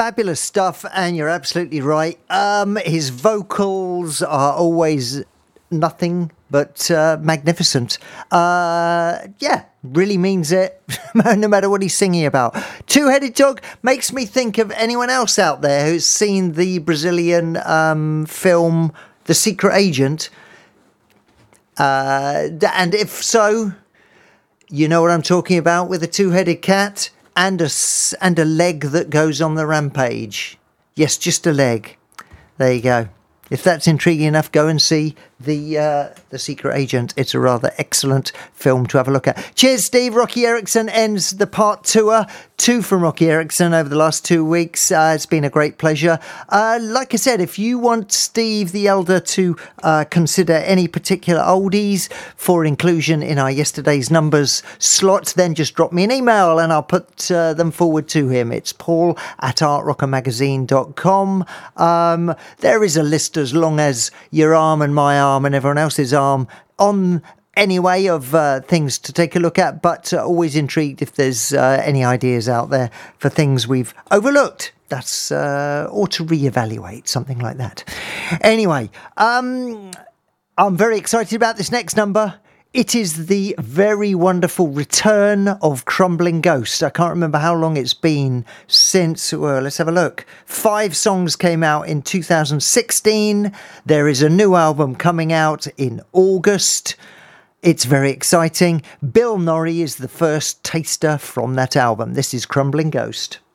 Fabulous stuff, and you're absolutely right. His vocals are always nothing but magnificent. Yeah, really means it, no matter what he's singing about. Two-Headed Dog makes me think of anyone else out there who's seen the Brazilian film The Secret Agent. And if so, you know what I'm talking about, with a two-headed cat and a leg that goes on the rampage. Yes, just a leg. There you go. If that's intriguing enough, go and see The Secret Agent. It's a rather excellent film to have a look at. Cheers, Steve. Rocky Erickson ends the part tour. 2 from Rocky Erickson over the last 2 weeks. It's been a great pleasure. Like I said, if you want Steve the Elder to consider any particular oldies for inclusion in our Yesterday's Numbers slot, then just drop me an email and I'll put them forward to him. It's paul@artrockermagazine.com. There is a list as long as your arm and my arm and everyone else's arm on anyway of things to take a look at, but always intrigued if there's any ideas out there for things we've overlooked. That's or to reevaluate, something like that. Anyway, I'm very excited about this next number. It is the very wonderful return of Crumbling Ghost. I can't remember how long it's been since. Well, let's have a look. 5 songs came out in 2016. There is a new album coming out in August. It's very exciting. Bill Norrie is the first taster from that album. This is Crumbling Ghost.